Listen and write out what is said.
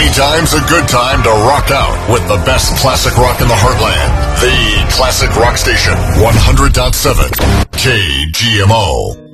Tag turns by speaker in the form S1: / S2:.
S1: Anytime's a good time to rock out with the best classic rock in the heartland. The Classic Rock Station, 100.7 KGMO.